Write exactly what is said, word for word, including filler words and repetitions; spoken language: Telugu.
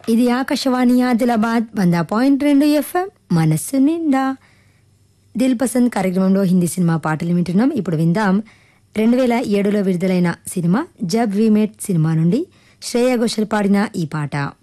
ఇది ఆకాశవాణి ఆదిలాబాద్ వంద పాయింట్ రెండు ఎఫ్ఎం మనస్సు నిండా. దిల్ పసంద్ కార్యక్రమంలో హిందీ సినిమా పాటలు వింటున్నాం. ఇప్పుడు విందాం రెండు వేల ఏడులో విడుదలైన cinema jab we mate cinema నుండి శ్రేయ ఘోషల్ పాడిన ఈ పాట.